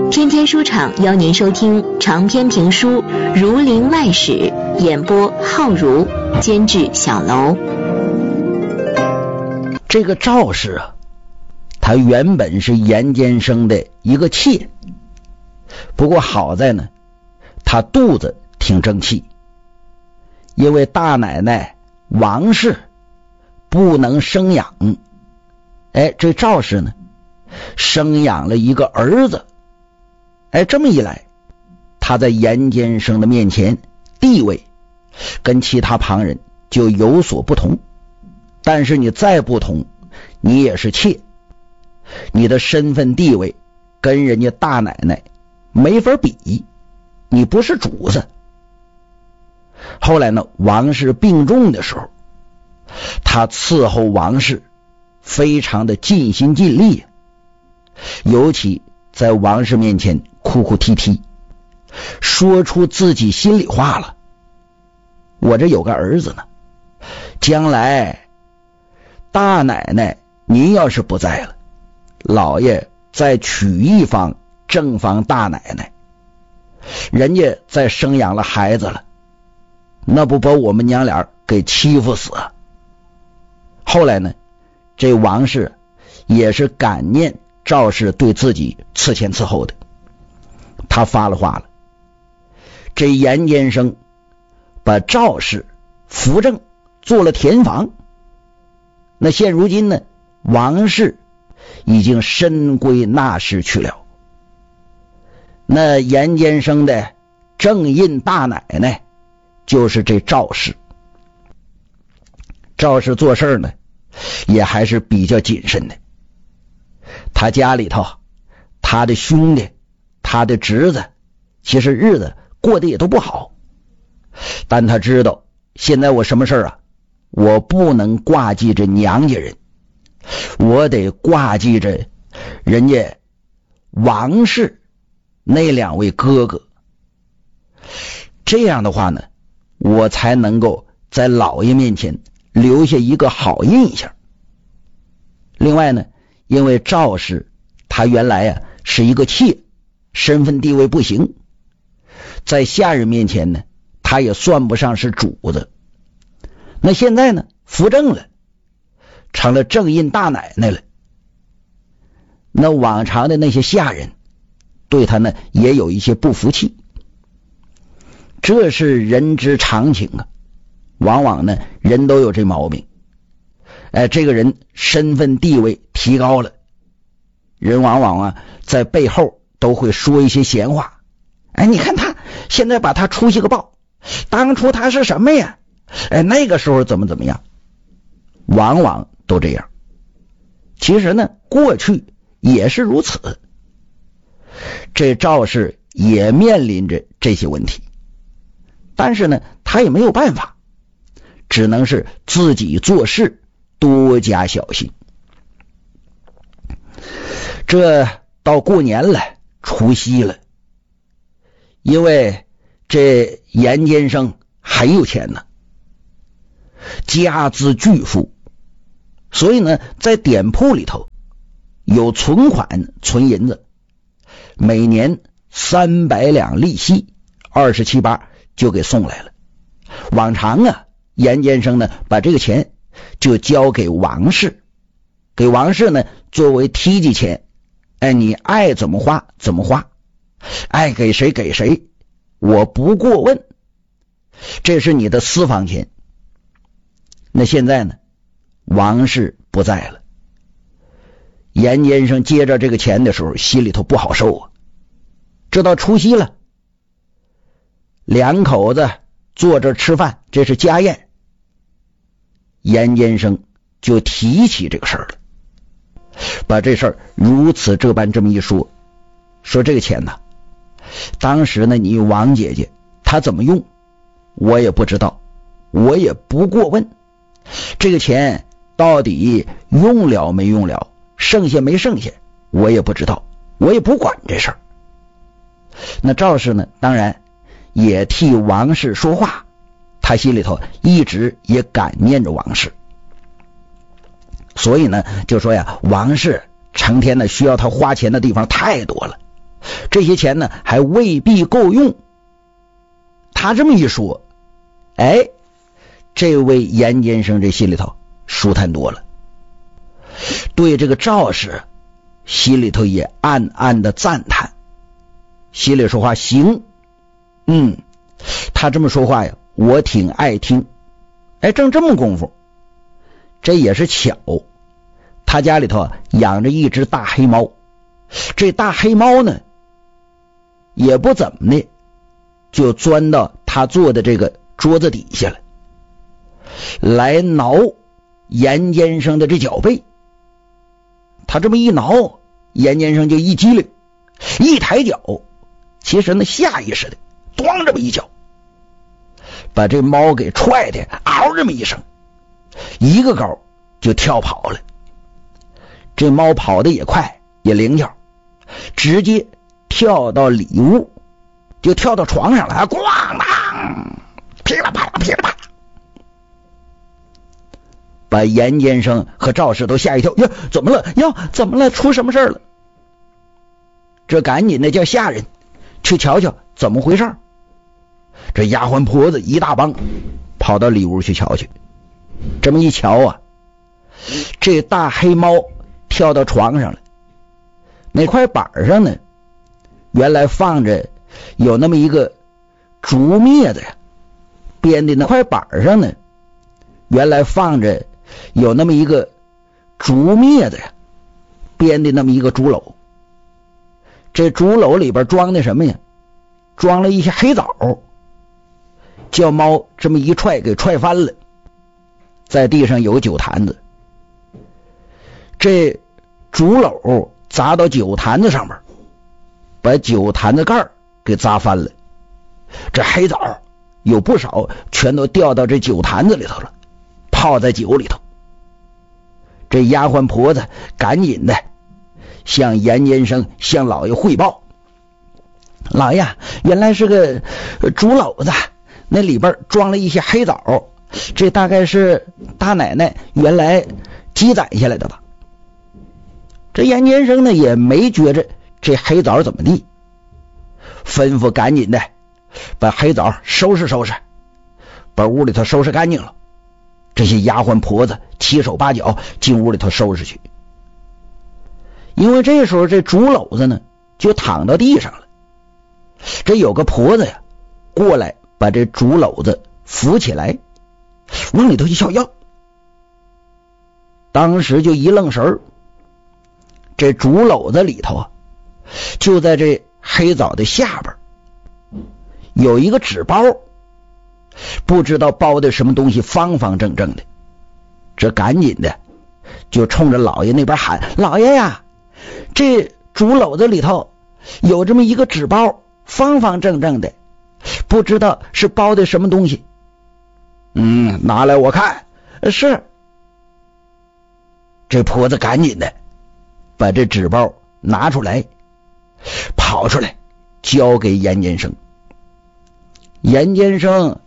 天天书场邀您收听长篇评书《儒林外史》，演播浩如，监制小楼。 这个赵氏啊，他原本是严监生的一个妾，不过好在呢，他肚子挺争气，因为大奶奶王氏不能生养，这赵氏呢生养了一个儿子，这么一来，他在严监生的面前地位跟其他旁人就有所不同。但是你再不同，你也是妾，你的身份地位跟人家大奶奶没法比，你不是主子。后来呢，王氏病重的时候，他伺候王氏非常的尽心尽力，尤其在王氏面前哭哭啼啼，说出自己心里话了。我这有个儿子呢，将来大奶奶您要是不在了，老爷再娶一房正房大奶奶，人家再生养了孩子了，那不把我们娘俩给欺负死啊。后来呢，这王氏也是感念赵氏对自己伺前伺后的，他发了话了，这严监生把赵氏扶正做了田房，那现如今呢，王氏已经深归纳氏去了，那严监生的正印大奶奶就是这赵氏。赵氏做事呢也还是比较谨慎的，他家里头他的兄弟他的侄子其实日子过得也都不好，但他知道现在我什么事啊，我不能挂记着娘家人，我得挂记着人家王氏那两位哥哥，这样的话呢，我才能够在老爷面前留下一个好印象。另外呢，因为赵氏他原来是一个妾，身份地位不行，在下人面前呢他也算不上是主子，那现在呢扶正了，成了正印大奶奶了，那往常的那些下人对他呢也有一些不服气，这是人之常情啊，往往呢人都有这毛病。这个人身份地位提高了，人往往在背后都会说一些闲话，你看他现在把他出息个报，当初他是什么呀，那个时候怎么样，往往都这样。其实呢过去也是如此，这赵氏也面临着这些问题，但是呢他也没有办法，只能是自己做事多加小心。这到过年了，除夕了，因为这严监生很有钱呢，家资巨富，所以呢在店铺里头有存款存银子，每年300两利息27、8就给送来了。往常严监生呢把这个钱就交给王氏，给王氏呢作为梯级钱，你爱怎么花怎么花，爱给谁给谁，我不过问，这是你的私房钱。那现在呢王氏不在了，严监生接着这个钱的时候心里头不好受啊。这到除夕了，两口子坐着吃饭，这是家宴，严监生就提起这个事儿了，把这事儿如此这般这么一说，说这个钱呢，当时呢你王姐姐她怎么用我也不知道，我也不过问，这个钱到底用了没用了，剩下没剩下我也不知道，我也不管这事儿。那赵氏呢当然也替王氏说话，他心里头一直也感念着王氏，所以呢就说呀，王氏成天呢需要他花钱的地方太多了， 这些钱呢还未必够用。他这么一说，哎，这位严监生这心里头舒坦多了，对这个赵氏心里头也暗暗的赞叹，心里说话行，他这么说话呀，我挺爱听。哎，正这么功夫，这也是巧，他家里头养着一只大黑猫，这大黑猫呢也不怎么的，就钻到他坐的这个桌子底下了，来挠严监生的这脚背。他这么一挠，严监生就一激灵，一抬脚，其实呢下意识的咣这么一脚，把这猫给踹的嗷这么一声，一个高就跳跑了。这猫跑的也快也灵巧，直接跳到里屋，就跳到床上了，咣当，噼里啪啦噼里啪啦，把严监生和赵氏都吓一跳。呀，怎么了？怎么了？出什么事了？这赶紧的叫下人去瞧瞧怎么回事。这丫鬟婆子一大帮跑到里屋去瞧去。这么一瞧啊，这大黑猫跳到床上了，那块板上呢原来放着有那么一个竹篾子呀，编的那块板上呢原来放着有那么一个竹篾子呀，编的那么一个竹篓。这竹篓里边装的什么呀？装了一些黑枣，叫猫这么一踹给踹翻了。在地上有个酒坛子，这竹篓砸到酒坛子上面，把酒坛子盖给砸翻了。这黑枣有不少全都掉到这酒坛子里头了，泡在酒里头。这丫鬟婆子赶紧的向严监生向老爷汇报，老爷，原来是个竹篓子，那里边装了一些黑枣，这大概是大奶奶原来积攒下来的吧。这严监生呢也没觉着这黑枣怎么地，吩咐赶紧的把黑枣收拾收拾，把屋里头收拾干净了。这些丫鬟婆子七手八脚进屋里头收拾去。因为这时候这竹篓子呢就躺到地上了，这有个婆子呀过来把这竹篓子扶起来，往里头一瞧，哟，当时就一愣神儿，这竹篓子里头啊，就在这黑枣的下边有一个纸包，不知道包的什么东西，方方正正的。这赶紧的就冲着老爷那边喊，老爷呀，这竹篓子里头有这么一个纸包，方方正正的，不知道是包的什么东西。拿来我看。是。这婆子赶紧的把这纸包拿出来，跑出来交给严监生。严监生